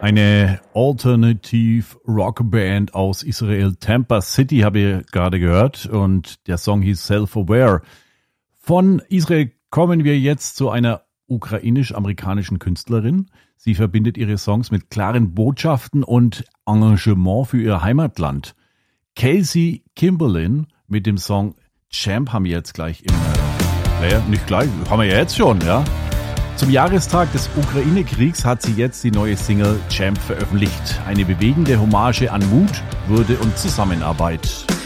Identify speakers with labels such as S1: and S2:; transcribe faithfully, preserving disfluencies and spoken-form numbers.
S1: Eine Alternative Rockband aus Israel, Tampa City, habe ich gerade gehört, und der Song hieß Self-Aware. Von Israel kommen wir jetzt zu einer ukrainisch-amerikanischen Künstlerin. Sie verbindet ihre Songs mit klaren Botschaften und Engagement für ihr Heimatland. Kelsey Kimberlin mit dem Song Champ haben wir jetzt gleich im Player. Nicht gleich, haben wir ja jetzt schon, ja. Zum Jahrestag des Ukraine-Kriegs hat sie jetzt die neue Single Champ veröffentlicht. Eine bewegende Hommage an Mut, Würde und Zusammenarbeit.